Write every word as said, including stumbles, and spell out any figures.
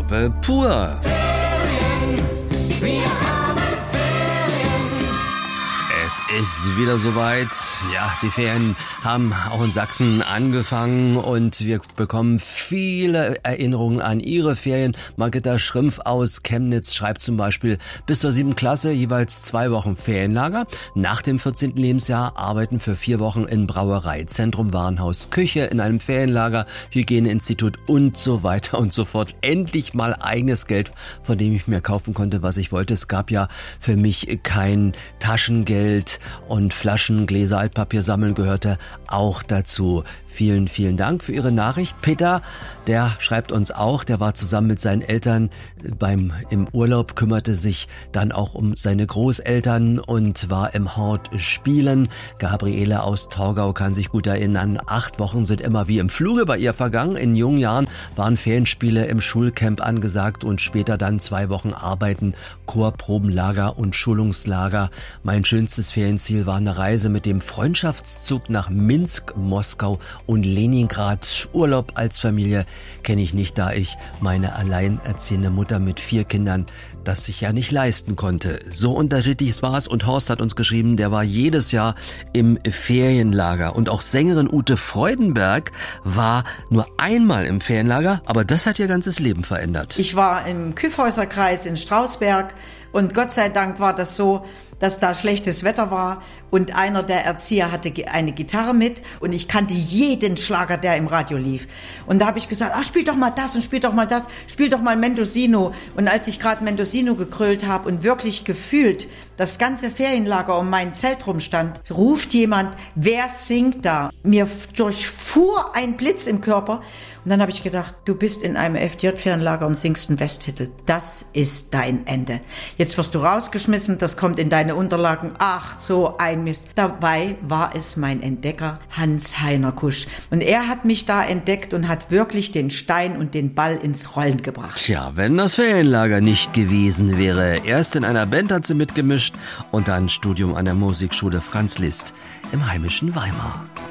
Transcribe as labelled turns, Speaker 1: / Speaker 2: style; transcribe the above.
Speaker 1: Gruppe Pur. Es ist wieder soweit. Ja, die Ferien haben auch in Sachsen angefangen und wir bekommen viele Erinnerungen an ihre Ferien. Margitta Schrimpf aus Chemnitz schreibt zum Beispiel, bis zur siebten Klasse jeweils zwei Wochen Ferienlager. Nach dem vierzehnten Lebensjahr arbeiten für vier Wochen in Brauereizentrum, Warenhaus, Küche, in einem Ferienlager, Hygieneinstitut und so weiter und so fort. Endlich mal eigenes Geld, von dem ich mir kaufen konnte, was ich wollte. Es gab ja für mich kein Taschengeld. Und Flaschen, Gläser, Altpapier sammeln gehörte auch dazu. Vielen, vielen Dank für Ihre Nachricht. Peter, der schreibt uns auch, der war zusammen mit seinen Eltern beim im Urlaub, kümmerte sich dann auch um seine Großeltern und war im Hort spielen. Gabriele aus Torgau kann sich gut erinnern, acht Wochen sind immer wie im Fluge bei ihr vergangen. In jungen Jahren waren Ferienspiele im Schulcamp angesagt und später dann zwei Wochen Arbeiten, Chorprobenlager und Schulungslager. Mein schönstes Ferienziel war eine Reise mit dem Freundschaftszug nach Minsk, Moskau und Leningrad. Urlaub als Familie kenne ich nicht, da ich meine alleinerziehende Mutter mit vier Kindern das sich ja nicht leisten konnte. So unterschiedlich war es und Horst hat uns geschrieben, der war jedes Jahr im Ferienlager. Und auch Sängerin Ute Freudenberg war nur einmal im Ferienlager, aber das hat ihr ganzes Leben verändert.
Speaker 2: Ich war im Kyffhäuserkreis in Strausberg und Gott sei Dank war das so, dass da schlechtes Wetter war und einer der Erzieher hatte eine Gitarre mit und ich kannte jeden Schlager, der im Radio lief. Und da habe ich gesagt, ach, spiel doch mal das und spiel doch mal das, spiel doch mal Mendocino. Und als ich gerade Mendocino gekrölt habe und wirklich gefühlt das ganze Ferienlager um mein Zelt rumstand, ruft jemand, wer singt da? Mir durchfuhr ein Blitz im Körper. Und dann habe ich gedacht, du bist in einem F D J-Ferienlager und singst einen Westtitel. Das ist dein Ende. Jetzt wirst du rausgeschmissen, das kommt in deine Unterlagen. Ach, so ein Mist. Dabei war es mein Entdecker Hans-Heiner Kusch. Und er hat mich da entdeckt und hat wirklich den Stein und den Ball ins Rollen gebracht.
Speaker 1: Tja, wenn das Ferienlager nicht gewesen wäre. Erst in einer Band hat sie mitgemischt und dann Studium an der Musikschule Franz Liszt im heimischen Weimar.